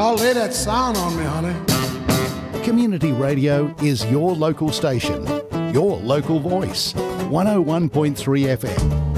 Oh, lay that sound on me, honey. Community radio is your local station, your local voice. 101.3 FM.